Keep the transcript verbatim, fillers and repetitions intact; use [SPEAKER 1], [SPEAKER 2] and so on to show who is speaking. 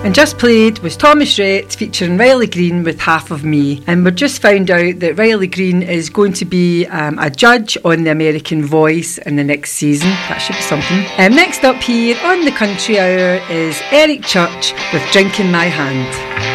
[SPEAKER 1] And just played was Thomas Rhett featuring Riley Green with Half of Me. And we've just found out that Riley Green is going to be um, a judge on The American Voice in the next season. That should be something. Um, next up here on the Country Hour is Eric Church with Drink in My Hand.